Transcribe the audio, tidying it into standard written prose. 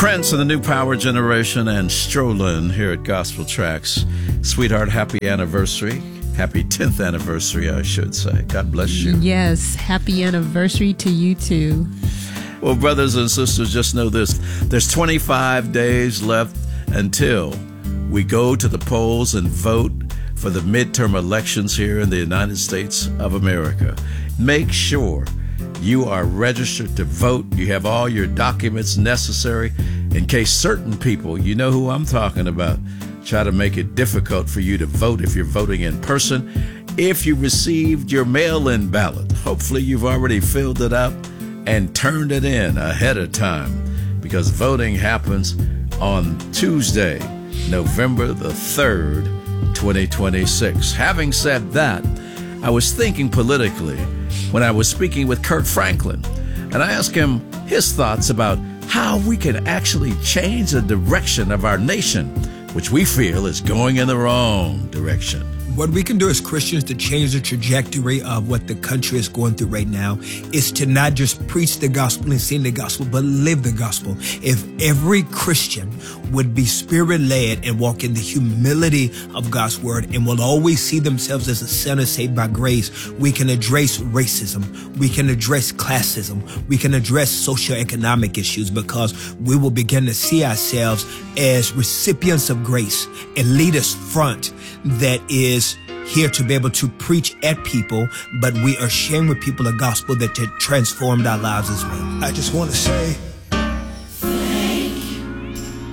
Prince and the New Power Generation and Strolin here at Gospel Tracks. Sweetheart, happy anniversary. Happy 10th anniversary, I should say. God bless you. Yes, happy anniversary to you too. Well, brothers and sisters, just know this. There's 25 days left until we go to the polls and vote for the midterm elections here in the United States of America. Make sure you are registered to vote. You have all your documents necessary in case certain people, you know who I'm talking about, try to make it difficult for you to vote if you're voting in person. If you received your mail-in ballot, hopefully you've already filled it out and turned it in ahead of time, because voting happens on Tuesday, November the 3rd, 2026. Having said that, I was thinking politically when I was speaking with Kirk Franklin, and I asked him his thoughts about how we can actually change the direction of our nation, which we feel is going in the wrong direction. What we can do as Christians to change the trajectory of what the country is going through right now is to not just preach the gospel and sing the gospel, but live the gospel. If every Christian would be spirit-led and walk in the humility of God's word and will always see themselves as a sinner saved by grace, we can address racism, we can address classism, we can address socioeconomic issues, because we will begin to see ourselves as recipients of grace, a leader's front that is here to be able to preach at people, but we are sharing with people a gospel that transformed our lives as well. I just want to say